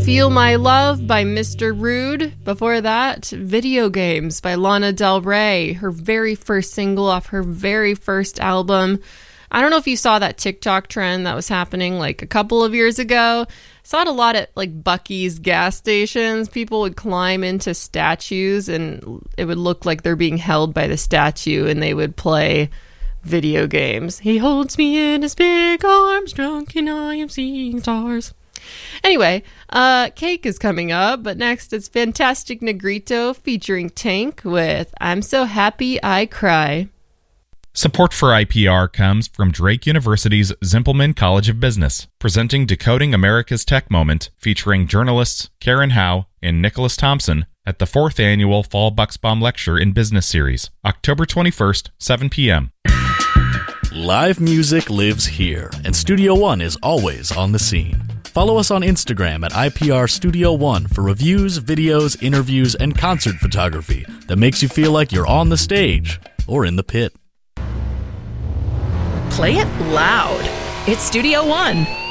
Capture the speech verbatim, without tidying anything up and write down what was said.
Feel My Love by Mister Rude. Before that, Video Games by Lana Del Rey, her very first single off her very first album. I don't know if you saw that TikTok trend that was happening like a couple of years ago. I saw it a lot at like Buc-ee's gas stations. People would climb into statues and it would look like they're being held by the statue and they would play video games. He holds me in his big arms, drunk and I am seeing stars. Anyway, uh, Cake is coming up, but next it's Fantastic Negrito featuring Tank with I'm So Happy I Cry. Support for I P R comes from Drake University's Zimpelman College of Business, presenting Decoding America's Tech Moment, featuring journalists Karen Howe and Nicholas Thompson at the fourth annual Fall Bucksbaum Lecture in Business Series, October twenty-first, seven p.m. Live music lives here, and Studio One is always on the scene. Follow us on Instagram at I P R Studio One for reviews, videos, interviews, and concert photography that makes you feel like you're on the stage or in the pit. Play it loud. It's Studio One.